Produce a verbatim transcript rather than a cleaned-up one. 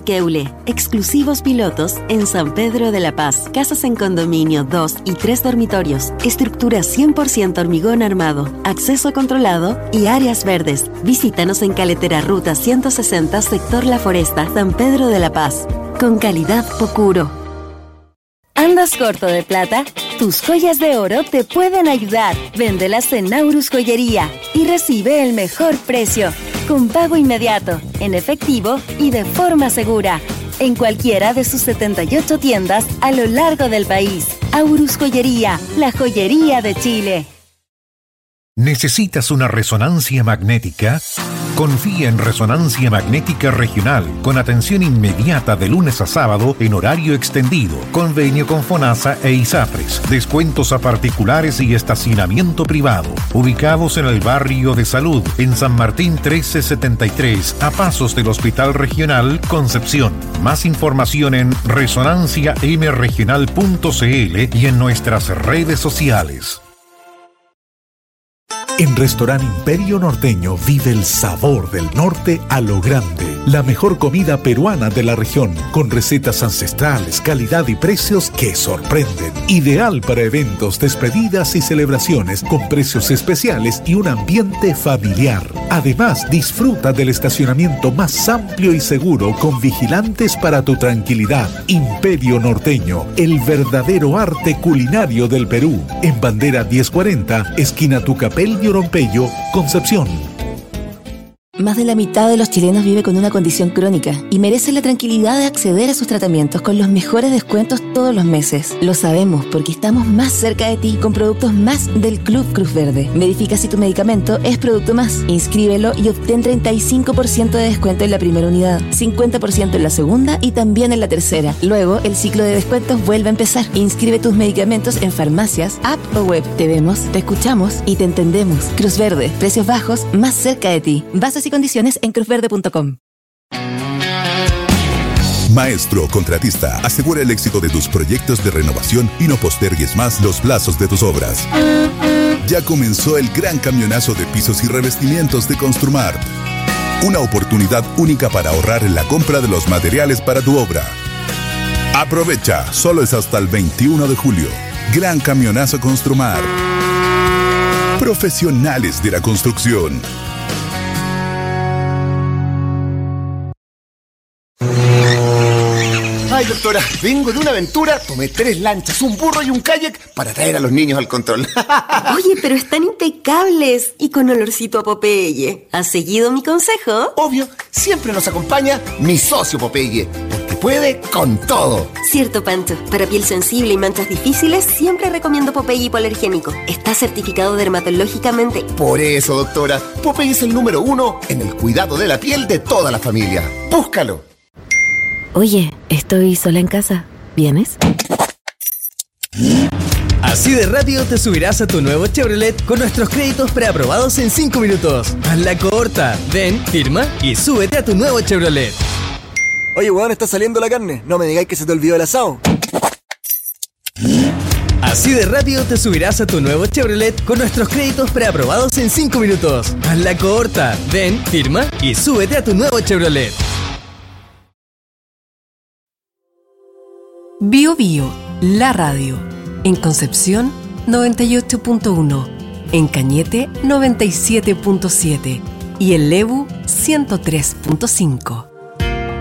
Keule, exclusivos pilotos en San Pedro de la Paz. Casas en condominio, dos y tres dormitorios. Estructura cien por ciento hormigón armado, acceso controlado y áreas verdes. Visítanos en Caletera Ruta ciento sesenta, sector La Foresta, San Pedro de la Paz. Con calidad Pocuro. ¿Andas corto de plata? Tus joyas de oro te pueden ayudar. Véndelas en Naurus Joyería y recibe el mejor precio, con pago inmediato, en efectivo y de forma segura, en cualquiera de sus setenta y ocho tiendas a lo largo del país. Aurus Joyería, la joyería de Chile. ¿Necesitas una resonancia magnética? Confía en Resonancia Magnética Regional, con atención inmediata de lunes a sábado en horario extendido, convenio con FONASA e ISAPRES, descuentos a particulares y estacionamiento privado. Ubicados en el barrio de Salud, en San Martín trece setenta y tres, a pasos del Hospital Regional Concepción. Más información en resonancia m regional punto c l y en nuestras redes sociales. En Restaurante Imperio Norteño vive el sabor del norte a lo grande. La mejor comida peruana de la región, con recetas ancestrales, calidad y precios que sorprenden. Ideal para eventos, despedidas y celebraciones, con precios especiales y un ambiente familiar. Además, disfruta del estacionamiento más amplio y seguro, con vigilantes para tu tranquilidad. Imperio Norteño, el verdadero arte culinario del Perú. En Bandera diez cuarenta, esquina Tucapel y Oropello, Concepción. Más de la mitad de los chilenos vive con una condición crónica y merece la tranquilidad de acceder a sus tratamientos con los mejores descuentos todos los meses. Lo sabemos porque estamos más cerca de ti con productos más del Club Cruz Verde. Verifica si tu medicamento es producto más. Inscríbelo y obtén treinta y cinco por ciento de descuento en la primera unidad, cincuenta por ciento en la segunda y también en la tercera. Luego, el ciclo de descuentos vuelve a empezar. Inscribe tus medicamentos en farmacias, app o web. Te vemos, te escuchamos y te entendemos. Cruz Verde, precios bajos, más cerca de ti. Bases y condiciones en cruz verde punto com. Maestro Contratista asegura el éxito de tus proyectos de renovación y no postergues más los plazos de tus obras. Ya comenzó el gran camionazo de pisos y revestimientos de Construmart. Una oportunidad única para ahorrar en la compra de los materiales para tu obra. Aprovecha, solo es hasta el veintiuno de julio. Gran camionazo Construmart. Profesionales de la construcción. Ay, doctora, vengo de una aventura, tomé tres lanchas, un burro y un kayak para traer a los niños al control. Oye, pero están impecables y con olorcito a Popeye. ¿Has seguido mi consejo? Obvio, siempre nos acompaña mi socio Popeye, porque puede con todo. Cierto, Pancho. Para piel sensible y manchas difíciles, siempre recomiendo Popeye hipoalergénico. Está certificado dermatológicamente. Por eso, doctora, Popeye es el número uno en el cuidado de la piel de toda la familia. Búscalo. Oye, estoy sola en casa. ¿Vienes? Así de rápido te subirás a tu nuevo Chevrolet con nuestros créditos preaprobados en cinco minutos. Hazla corta. Ven, firma y súbete a tu nuevo Chevrolet. Oye, weón, está saliendo la carne. No me digáis que se te olvidó el asado. Así de rápido te subirás a tu nuevo Chevrolet con nuestros créditos preaprobados en cinco minutos. Hazla corta. Ven, firma y súbete a tu nuevo Chevrolet. Bio Bio, la radio. En Concepción, noventa y ocho punto uno. En Cañete, noventa y siete punto siete. Y en Lebu, ciento tres punto cinco.